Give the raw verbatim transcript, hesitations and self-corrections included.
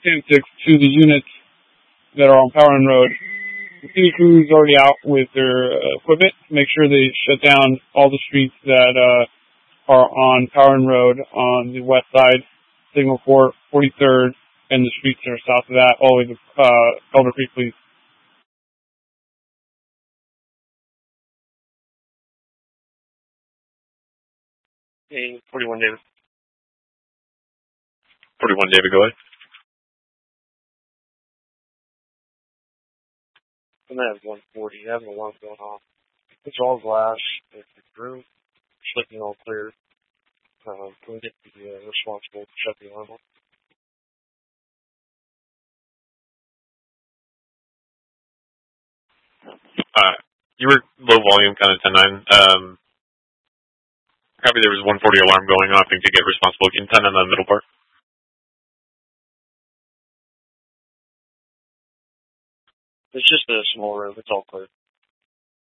ten six to the units that are on Power Run Road. The city crew is already out with their uh, equipment to make sure they shut down all the streets that uh, are on Power Run Road on the west side, Signal Fort, forty-third, and the streets that are south of that, all the way to uh, Elder Creek, please. Hey, forty-one, David. forty-one, David, go ahead. And I have one forty. I have an alarm going off. It's all glass. It's the room. It's looking all clear. Um, can we get the uh, responsible to shut the alarm off? Uh, you were low volume, kind of ten nine. Um, copy, there was one forty alarm going off. I think to get responsible. Can ten in the middle part? It's just a small room. It's all clear.